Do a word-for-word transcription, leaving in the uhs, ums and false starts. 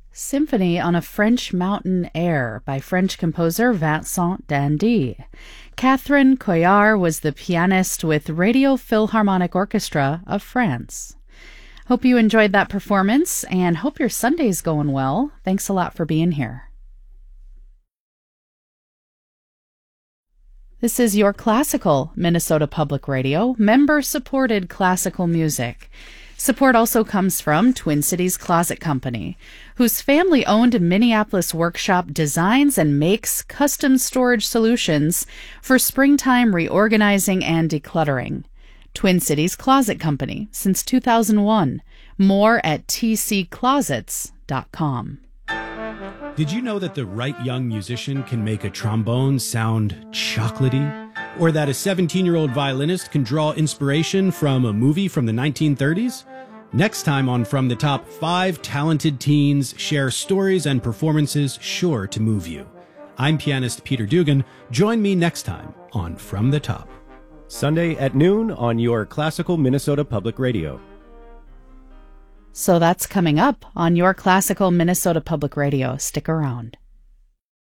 Symphony on a French Mountain Air by French composer Vincent d'Indy. Catherine Coyard was the pianist with Radio Philharmonic Orchestra of France. Hope you enjoyed that performance and hope your Sunday's going well. Thanks a lot for being here. This is Your Classical, Minnesota Public Radio, member-supported classical music. Support also comes from Twin Cities Closet Company, whose family-owned Minneapolis workshop designs and makes custom storage solutions for springtime reorganizing and decluttering. Twin Cities Closet Company since two thousand one. More at t c closets dot com. Did you know that the right young musician can make a trombone sound chocolatey? Or that a seventeen-year-old violinist can draw inspiration from a movie from the nineteen thirties? Next time on From the Top, five talented teens share stories and performances sure to move you. I'm pianist Peter Dugan. Join me next time on From the Top. Sunday at noon on Your Classical Minnesota Public Radio. So that's coming up on Your Classical Minnesota Public Radio. Stick around.